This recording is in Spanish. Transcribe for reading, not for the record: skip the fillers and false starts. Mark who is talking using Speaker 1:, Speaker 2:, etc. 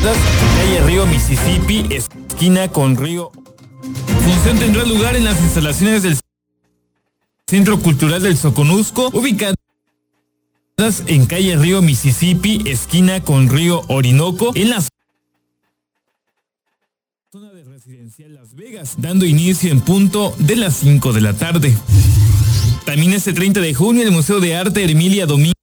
Speaker 1: calle Río Mississippi, esquina con Río. Función tendrá lugar en las instalaciones del Centro Cultural del Soconusco, ubicadas en calle Río Mississippi, esquina con Río Orinoco, en la zona de residencial Las Vegas, dando inicio en punto de las 5 de la tarde. También este 30 de junio el Museo de Arte Emilia Domínguez